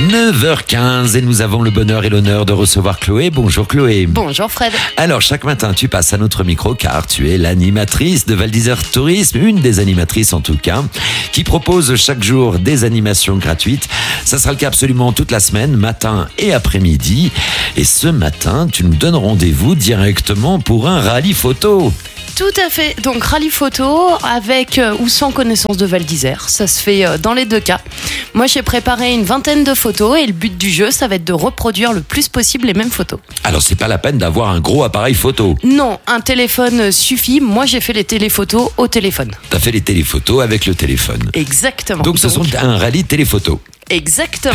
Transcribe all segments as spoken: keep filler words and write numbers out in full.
neuf heures quinze et nous avons le bonheur et l'honneur de recevoir Chloé. Bonjour Chloé. Bonjour Fred. Alors chaque matin tu passes à notre micro car tu es l'animatrice de Val d'Isère Tourisme, une des animatrices en tout cas, qui propose chaque jour des animations gratuites. Ça sera le cas absolument toute la semaine, matin et après-midi. Et ce matin tu nous donnes rendez-vous directement pour un rallye photo. Tout à fait, donc rallye photo avec euh, ou sans connaissance de Val d'Isère, ça se fait euh, dans les deux cas. Moi j'ai préparé une vingtaine de photos et le but du jeu ça va être de reproduire le plus possible les mêmes photos. Alors c'est pas la peine d'avoir un gros appareil photo. Non, un téléphone suffit, moi j'ai fait les téléphotos au téléphone. T'as fait les téléphotos avec le téléphone. Exactement. Donc ce sont un rallye téléphoto. Exactement.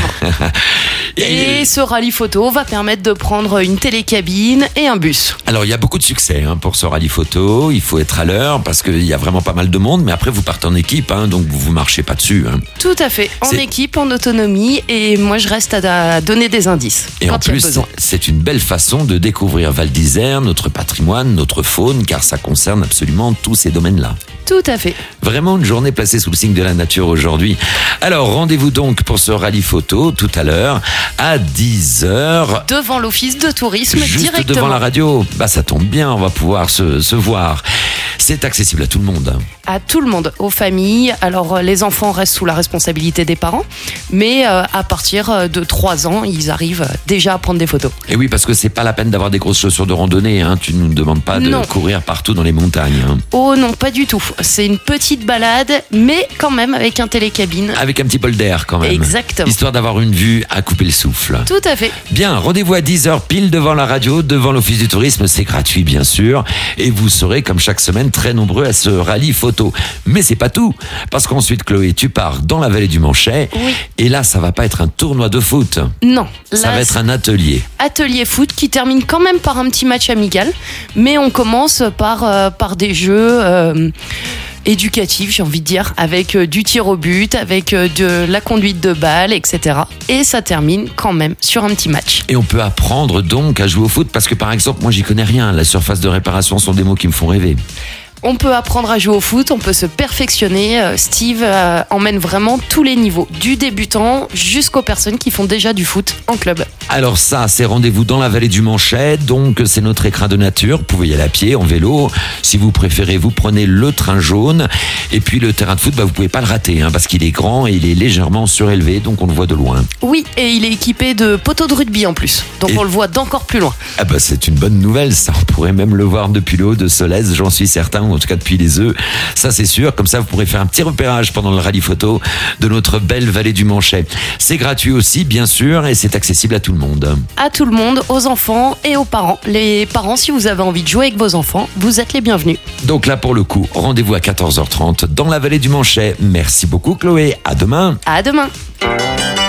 Et ce rallye photo va permettre de prendre une télécabine et un bus. Alors il y a beaucoup de succès hein, pour ce rallye photo, il faut être à l'heure parce qu'il y a vraiment pas mal de monde, mais après vous partez en équipe, hein, donc vous vous marchez pas dessus. Hein. Tout à fait, en c'est... équipe, en autonomie, et moi je reste à donner des indices. Et quand en plus, besoin. C'est une belle façon de découvrir Val d'Isère, notre patrimoine, notre faune, car ça concerne absolument tous ces domaines-là. Tout à fait. Vraiment une journée placée sous le signe de la nature aujourd'hui. Alors rendez-vous donc pour ce rallye photo tout à l'heure à dix heures. Devant l'office de tourisme juste directement. Devant la radio. Bah ça tombe bien, on va pouvoir se, se voir. C'est accessible à tout le monde. À tout le monde, aux familles. Alors les enfants restent sous la responsabilité des parents, mais euh, à partir de trois ans, ils arrivent déjà à prendre des photos. Et oui, parce que c'est pas la peine d'avoir des grosses chaussures de randonnée. Hein. Tu ne nous demandes pas de non. courir partout dans les montagnes. Hein. Oh non, pas du tout. C'est une petite balade, mais quand même avec un télécabine. Avec un petit bol d'air quand même. Exactement. Histoire d'avoir une vue à couper le souffle. Tout à fait. Bien, rendez-vous à dix heures pile devant la radio, devant l'office du tourisme. C'est gratuit bien sûr. Et vous serez comme chaque semaine très nombreux à ce rallye photo. Mais c'est pas tout. Parce qu'ensuite Chloé, tu pars dans la vallée du Manchet. Oui. Et là, ça va pas être un tournoi de foot. Non. Ça là, va être un atelier. Atelier foot qui termine quand même par un petit match amical. Mais on commence par, euh, par des jeux... Euh, éducatif, j'ai envie de dire, avec euh, du tir au but, avec euh, de la conduite de balle, et cetera. Et ça termine quand même sur un petit match. Et on peut apprendre donc à jouer au foot parce que par exemple, moi j'y connais rien. La surface de réparation sont des mots qui me font rêver. On peut apprendre à jouer au foot, on peut se perfectionner. Steve euh, emmène vraiment tous les niveaux, du débutant jusqu'aux personnes qui font déjà du foot en club. Alors ça, c'est rendez-vous dans la vallée du Manchet, donc c'est notre écrin de nature. Vous pouvez y aller à pied, en vélo. Si vous préférez, vous prenez le train jaune. Et puis le terrain de foot, bah, vous pouvez pas le rater, hein, parce qu'il est grand et il est légèrement surélevé, donc on le voit de loin. Oui, et il est équipé de poteaux de rugby en plus, donc et... on le voit d'encore plus loin. Ah bah c'est une bonne nouvelle, ça. On pourrait même le voir depuis le haut de Solèze, j'en suis certain, ou en tout cas depuis les œufs. Ça c'est sûr, comme ça vous pourrez faire un petit repérage pendant le rallye photo de notre belle vallée du Manchet. C'est gratuit aussi, bien sûr, et c'est accessible à tout le monde. À tout le monde, aux enfants et aux parents. Les parents, si vous avez envie de jouer avec vos enfants, vous êtes les bienvenus. Donc là, pour le coup, rendez-vous à quatorze heures trente dans la vallée du Manchet. Merci beaucoup, Chloé. À demain. À demain.